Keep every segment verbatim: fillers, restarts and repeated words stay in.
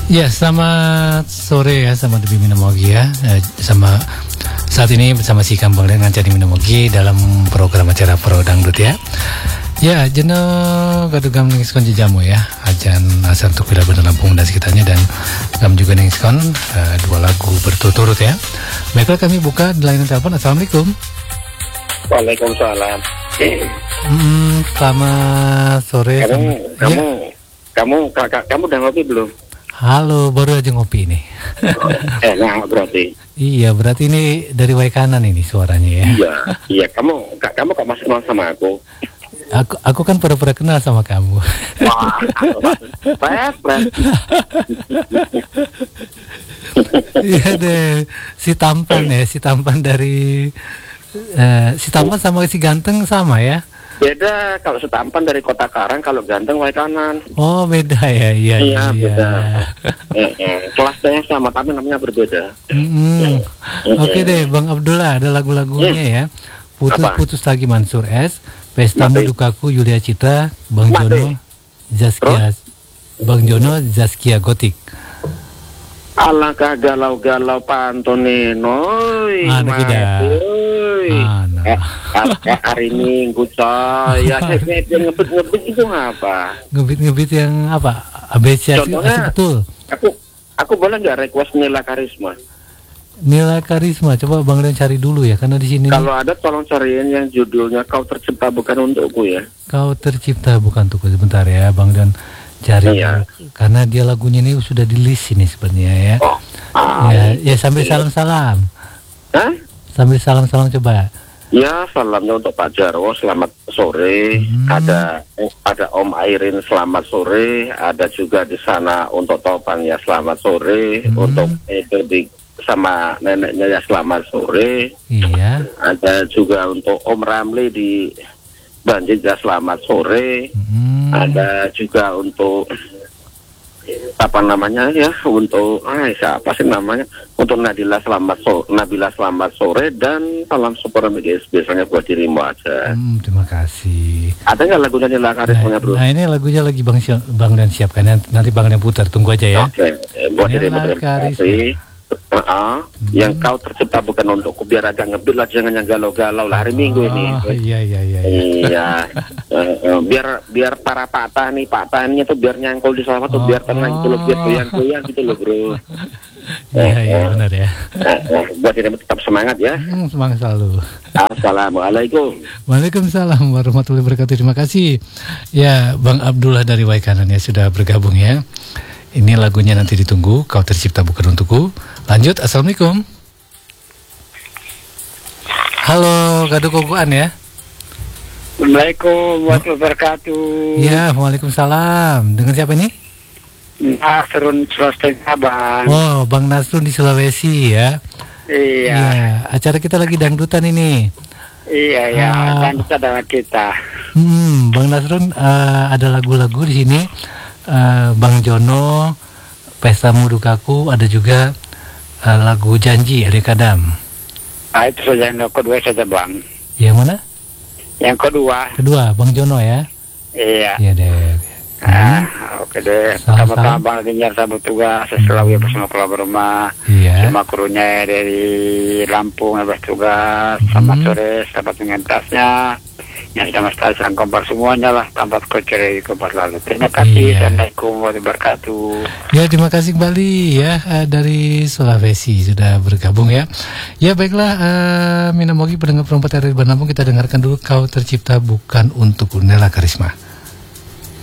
Ya, selamat sore ya sama Debi Minamogi ya. Eh, sama saat ini bersama si Kambang dan Ngancani Minamogi dalam program acara Pro Dangdut ya. Ya, jeno gadugam nengskon jamu ya. Ajan asal untuk wilayah Bandar Lampung dan sekitarnya, dan kami juga nengskon uh, dua lagu berturut-turut ya. Baiklah, kami buka di layanan telepon. Assalamualaikum. Waalaikumsalam. Hmm, selamat sore. Kamu, kamu, kamu, ya? kamu, kakak, kamu udah ngopi belum? Halo, baru aja ngopi nih. eh, nah berarti. Iya, berarti ini dari Waikanan ini suaranya ya. Iya, iya. Kamu, kak, kamu kok masih kenal sama aku? Aku, aku kan pura-pura kenal sama kamu. Wah, pres, pres. Iya deh, si tampan ya, si tampan dari, uh, si tampan sama si ganteng sama ya. Beda, kalau setampan dari Kota Karang, kalau ganteng Waikanan. Oh, beda ya, iya, Iya, iya. beda. eh, eh, kelasnya sama, tapi namanya berbeda. Mm-hmm. Oke deh, Bang Abdullah, ada lagu-lagunya ya. Putus-putus lagi Mansur S, Pesta Dukaku Yulia Citra, Bang Mati. Jono, Zaskia, Bang Jono, Zaskia Gotik. Alangkah galau-galau Pantonino. Mana kita? Mana? Eh, eh, hari Minggu coy. Ya, saya ngebit-ngebit itu ngapa? Ngebit-ngebit yang apa? Abesiasi betul. Aku aku boleh nggak request Nila Karisma? Nila Karisma, coba Bang Ren cari dulu ya, karena di sini. Kalau ada tolong cariin yang judulnya Kau Tercipta Bukan Untukku ya. Kau Tercipta Bukan Untukku, sebentar ya Bang Ren cari ya. Karena dia lagunya ini sudah di list ini sebenarnya ya. Oh, ah, ya, ya sambil salam-salam. Hah? Sambil salam-salam coba. Ya, salamnya untuk Pak Jarwo, selamat sore. Hmm. Ada ada Om Airin, selamat sore. Ada juga di sana untuk Topan ya, selamat sore. Hmm. Untuk itu di sama neneknya ya, selamat sore. Iya. Ada juga untuk Om Ramli di Banjir ya, selamat sore. Hmm. Ada juga untuk apa namanya ya, untuk ah siapa sih namanya, untuk Nadila selamat sore, Nabila selamat sore, dan salam super medis biasanya buat dirimu aja. Hmm, terima kasih. Ada nggak lagunya Nila Karisma, nah, bro? Nah, ini lagunya lagi Bang Bang dan siapkan, nanti Bang dan putar, tunggu aja ya. Oke, okay. Buat dirimu terima kasih. Uh -uh. hmm. Yang Kau Tercipta Bukan Untukku, biar agak ngebit lah, jangan yang galau-galau lah hari oh, Minggu ini. Iya iya iya. Iya. uh, uh, biar biar para Pak Tani, Pak Tani itu biar nyangkul di sana tuh, oh, biar tenang gitu loh, biar goyang-goyang gitu loh, bro. Iya uh, iya uh, benar ya. Uh, uh, buat dirimu tetap semangat ya. Hmm, semangat selalu. Assalamualaikum. Waalaikumsalam warahmatullahi wabarakatuh. Terima kasih. Ya, Bang Abdullah dari Waikanan ya sudah bergabung ya. Ini lagunya nanti ditunggu, Kau Tercipta Bukan Untukku. Lanjut, assalamualaikum. Halo, Gado Kogoan ya. Assalamualaikum warahmatullahi wabarakatuh. Ya, waalaikumsalam. Dengan siapa ini? Nasrun Sulawesi, Bang. Oh, Bang Nasrun di Sulawesi ya. Iya. Ya, acara kita lagi dangdutan ini. Iya ya, uh, dangdutan dengan kita. Hmm, Bang Nasrun uh, ada lagu-lagu di sini. Uh, Bang Jono, Pesta Dukaku, ada juga uh, lagu Janji Adik Kadam. Ah, itu saja yang kedua saja, Bang. Yang mana? Yang kedua. Kedua, Bang Jono ya. Iya. Iya deh. Ah, oke deh. Sama-sama Bang Ginjar sahabat tugas, selalu bersama keluarga rumah. Iya. Sama krunya dari Lampung habis tugas, sama hmm. sore sahabat pengentasnya. Yang sama sekali sang kompar semuanya lah, tanpa keceri kompar lalu. Terima kasih. Iya. Assalamualaikum warahmatullahi wabarakatuh. Ya, terima kasih kembali ya uh, dari Sulawesi sudah bergabung ya. Ya baiklah, uh, Minamogi pendengar perempat R R I Bandar Lampung, kita dengarkan dulu Kau Tercipta Bukan Untukku, Nila Karisma.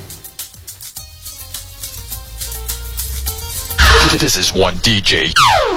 This is one D J.